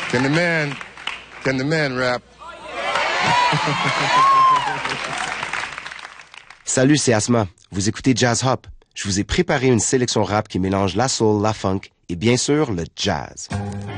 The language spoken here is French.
Can the man rap? Salut, c'est Asma. Vous écoutez Jazz Hop. Je vous ai préparé une sélection rap qui mélange la soul, la funk et bien sûr le jazz.